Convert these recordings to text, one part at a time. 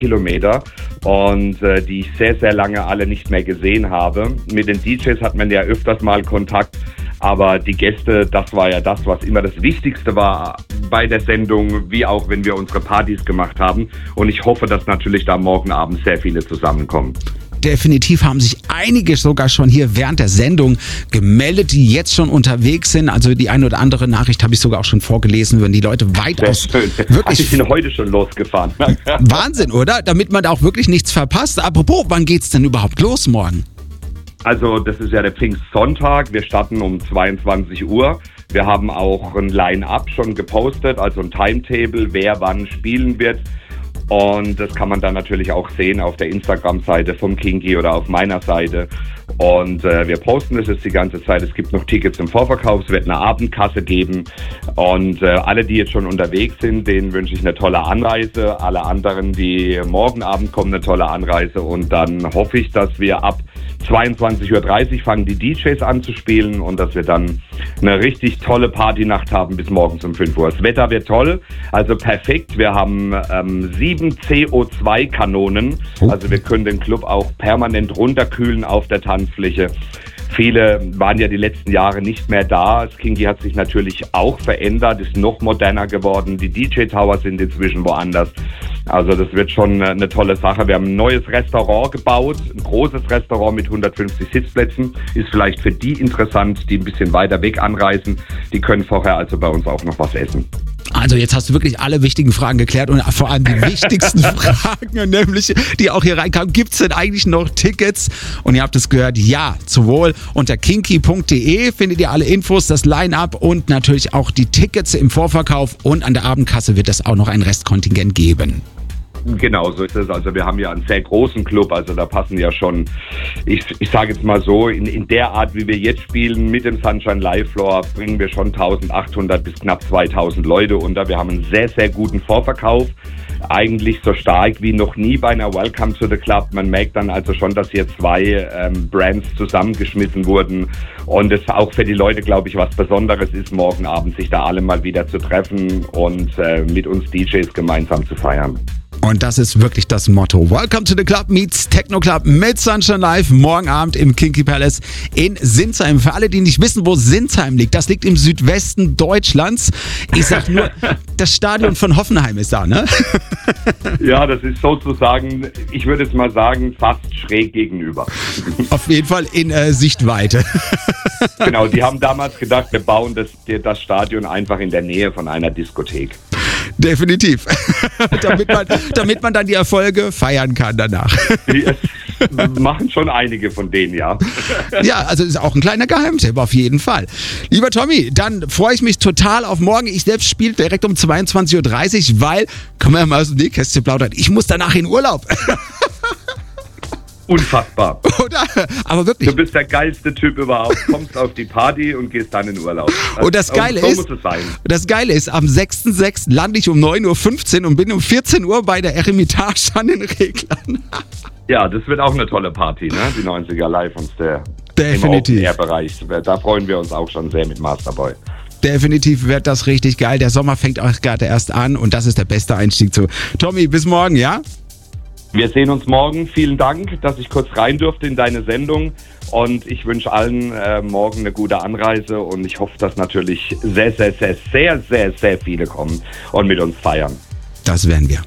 Kilometer und die ich sehr, sehr lange alle nicht mehr gesehen habe. Mit den DJs hat man ja öfters mal Kontakt, aber die Gäste, das war ja das, was immer das Wichtigste war bei der Sendung, wie auch wenn wir unsere Partys gemacht haben. Und ich hoffe, dass natürlich da morgen Abend sehr viele zusammenkommen. Definitiv haben sich einige sogar schon hier während der Sendung gemeldet, die jetzt schon unterwegs sind. Also die eine oder andere Nachricht habe ich sogar auch schon vorgelesen, wenn die Leute weitaus wirklich... Ich bin heute schon losgefahren. Wahnsinn, oder? Damit man auch wirklich nichts verpasst. Apropos, wann geht's denn überhaupt los morgen? Also das ist ja der Pfingstsonntag. Wir starten um 22 Uhr. Wir haben auch ein Line-Up schon gepostet, also ein Timetable, wer wann spielen wird. Und das kann man dann natürlich auch sehen auf der Instagram-Seite vom Kinky oder auf meiner Seite. Und wir posten das jetzt die ganze Zeit. Es gibt noch Tickets im Vorverkauf, es wird eine Abendkasse geben. Und alle, die jetzt schon unterwegs sind, denen wünsche ich eine tolle Anreise. Alle anderen, die morgen Abend kommen, eine tolle Anreise. Und dann hoffe ich, dass wir ab 22.30 Uhr fangen die DJs an zu spielen und dass wir dann eine richtig tolle Partynacht haben bis morgens um 5 Uhr. Das Wetter wird toll, also perfekt. Wir haben 7 CO2-Kanonen, also wir können den Club auch permanent runterkühlen auf der Tanzfläche. Viele waren ja die letzten Jahre nicht mehr da. Das Kinky hat sich natürlich auch verändert, ist noch moderner geworden. Die DJ-Towers sind inzwischen woanders. Also das wird schon eine tolle Sache. Wir haben ein neues Restaurant gebaut, ein großes Restaurant mit 150 Sitzplätzen. Ist vielleicht für die interessant, die ein bisschen weiter weg anreisen. Die können vorher also bei uns auch noch was essen. Also jetzt hast du wirklich alle wichtigen Fragen geklärt und vor allem die wichtigsten Fragen, nämlich die auch hier reinkamen. Gibt es denn eigentlich noch Tickets? Und ihr habt es gehört, ja, zu wohl. Unter kinky.de findet ihr alle Infos, das Line-Up und natürlich auch die Tickets im Vorverkauf. Und an der Abendkasse wird es auch noch ein Restkontingent geben. Genau, so ist es. Also wir haben ja einen sehr großen Club, also da passen ja schon, ich sage jetzt mal so, in der Art, wie wir jetzt spielen, mit dem Sunshine Live Floor, bringen wir schon 1800 bis knapp 2000 Leute unter. Wir haben einen sehr, sehr guten Vorverkauf, eigentlich so stark wie noch nie bei einer Welcome to the Club. Man merkt dann also schon, dass hier zwei Brands zusammengeschmissen wurden und es auch für die Leute, glaube ich, was Besonderes ist, morgen Abend sich da alle mal wieder zu treffen und mit uns DJs gemeinsam zu feiern. Und das ist wirklich das Motto. Welcome to the Club meets Techno Club mit Sunshine Live. Morgen Abend im Kinky Palace in Sinsheim. Für alle, die nicht wissen, wo Sinsheim liegt, das liegt im Südwesten Deutschlands. Ich sag nur, das Stadion von Hoffenheim ist da, ne? Ja, das ist sozusagen, ich würde jetzt mal sagen, fast schräg gegenüber. Auf jeden Fall in Sichtweite. Genau, die haben damals gedacht, wir bauen das Stadion einfach in der Nähe von einer Diskothek. Definitiv. damit man dann die Erfolge feiern kann danach. Machen schon einige von denen, ja. Ja, also ist auch ein kleiner Geheimtipp auf jeden Fall. Lieber Tommy, dann freue ich mich total auf morgen. Ich selbst spiele direkt um 22.30 Uhr, weil, können wir mal aus dem Nähkästchen plaudern, ich muss danach in Urlaub. Unfassbar. Oder? Aber wirklich. Du bist der geilste Typ überhaupt. Kommst auf die Party und gehst dann in Urlaub. Und das Geile so ist, muss es sein. Das Geile ist, am 6.6. lande ich um 9.15 Uhr und bin um 14 Uhr bei der Eremitage an den Reglern. Ja, das wird auch eine tolle Party, ne? Die 90er Live und der Definitiv. Im Open-Air-Bereich. Da freuen wir uns auch schon sehr mit Masterboy. Definitiv wird das richtig geil. Der Sommer fängt auch gerade erst an und das ist der beste Einstieg zu. Tommy, bis morgen, ja? Wir sehen uns morgen. Vielen Dank, dass ich kurz rein durfte in deine Sendung. Und ich wünsche allen morgen eine gute Anreise. Und ich hoffe, dass natürlich sehr, sehr, sehr, sehr, sehr, sehr viele kommen und mit uns feiern. Das werden wir.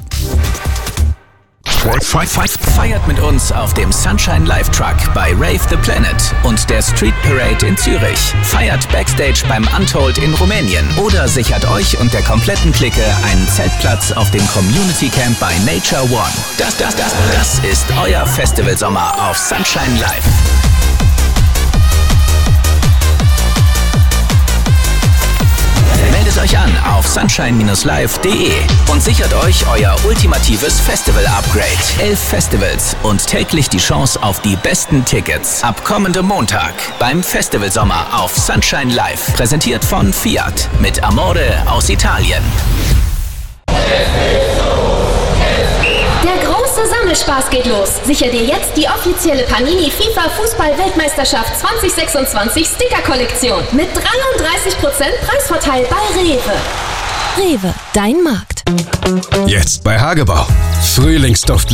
Feiert mit uns auf dem Sunshine Live Truck bei Rave the Planet und der Street Parade in Zürich. Feiert Backstage beim Untold in Rumänien oder sichert euch und der kompletten Clique einen Zeltplatz auf dem Community Camp bei Nature One. Das ist euer Festivalsommer auf Sunshine Live. Meldet euch an auf sunshine-live.de und sichert euch euer ultimatives Festival-Upgrade. 11 Festivals und täglich die Chance auf die besten Tickets. Ab kommendem Montag beim Festivalsommer auf Sunshine Live. Präsentiert von Fiat mit Amore aus Italien. Der große Sammelspaß geht los. Sicher dir jetzt die offizielle Panini FIFA Fußball-Weltmeisterschaft 2026 Sticker-Kollektion mit 33% Preisvorteil bei Rewe. Rewe, dein Markt. Jetzt bei Hagebau. Frühlingsduft